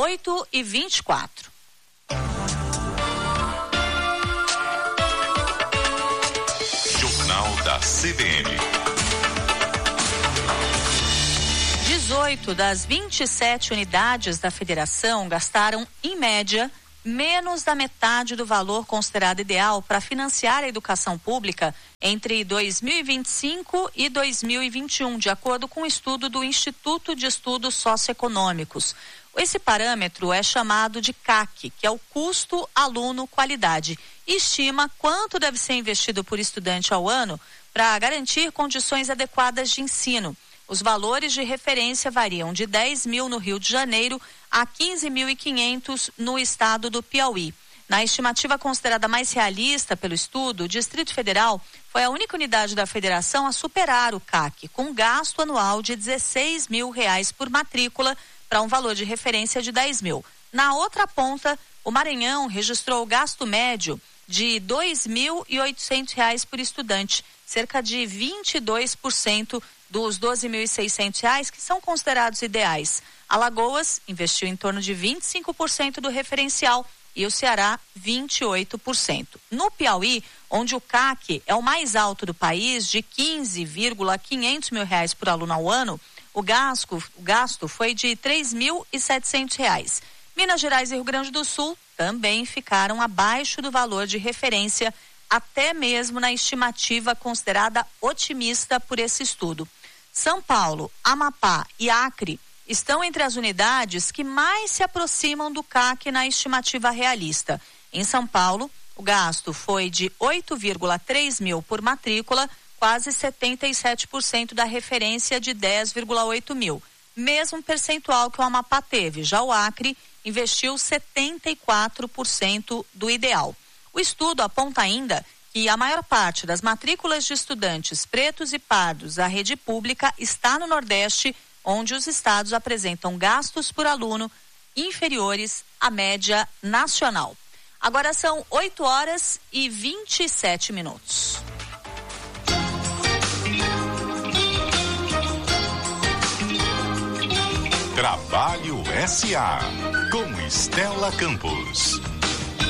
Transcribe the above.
8h24. Jornal da CBN. 18 das 27 unidades da federação gastaram, em média, menos da metade do valor considerado ideal para financiar a educação pública entre 2025 e 2021, de acordo com um estudo do Instituto de Estudos Socioeconômicos. Esse parâmetro é chamado de CAC, que é o custo aluno qualidade, e estima quanto deve ser investido por estudante ao ano para garantir condições adequadas de ensino. Os valores de referência variam de 10 mil no Rio de Janeiro a 15.500 no estado do Piauí. Na estimativa considerada mais realista pelo estudo, o Distrito Federal foi a única unidade da federação a superar o CAC, com um gasto anual de R$16 mil por matrícula para um valor de referência de 10 mil. Na outra ponta, o Maranhão registrou o gasto médio de R$2.800 por estudante, cerca de 22% dos R$12.600 que são considerados ideais. Alagoas investiu em torno de 25% do referencial e o Ceará 28%. No Piauí, onde o CAC é o mais alto do país, de R$15.500 mil por aluno ao ano, o gasto foi de R$3.700. Minas Gerais e Rio Grande do Sul também ficaram abaixo do valor de referência, até mesmo na estimativa considerada otimista por esse estudo. São Paulo, Amapá e Acre estão entre as unidades que mais se aproximam do CAC na estimativa realista. Em São Paulo, o gasto foi de 8,3 mil por matrícula, quase 77% da referência de 10,8 mil. Mesmo percentual que o Amapá teve. Já o Acre investiu 74% do ideal. O estudo aponta ainda que a maior parte das matrículas de estudantes pretos e pardos da rede pública está no Nordeste, onde os estados apresentam gastos por aluno inferiores à média nacional. Agora são 8h27. Trabalho SA, com Estela Campos.